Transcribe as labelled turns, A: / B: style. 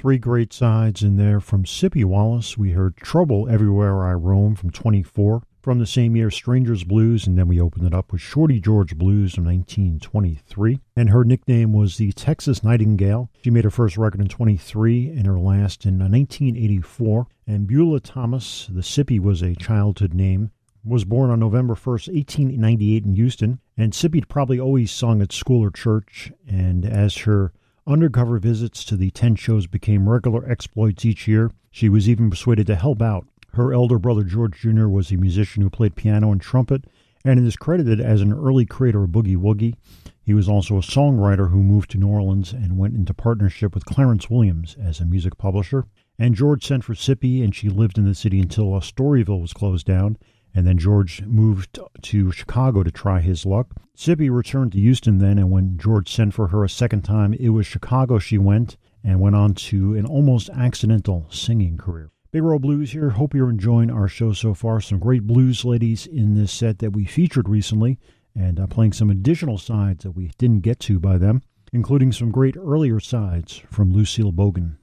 A: Three great sides in there. From Sippy Wallace, we heard Trouble Everywhere I Roam from 24. From the same year, Strangers Blues, and then we opened it up with Shorty George Blues from 1923. And her nickname was the Texas Nightingale. She made her first record in 23 and her last in 1984. And Beulah Thomas, the Sippy was a childhood name, was born on November 1st, 1898 in Houston. And Sippy had probably always sung at school or church, and as her undercover visits to the tent shows became regular exploits each year, she was even persuaded to help out. Her elder brother, George Jr., was a musician who played piano and trumpet and is credited as an early creator of boogie woogie. He was also a songwriter who moved to New Orleans and went into partnership with Clarence Williams as a music publisher. And George sent for Sippy, and she lived in the city until Storyville was closed down. And then George moved to Chicago to try his luck. Sippy returned to Houston then, and when George sent for her a second time, it was Chicago she went and went on to an almost accidental singing career. Big Roll Blues here. Hope you're enjoying our show so far. Some great blues ladies in this set that we featured recently, and playing some additional sides that we didn't get to by them, including some great earlier sides from Lucille Bogan.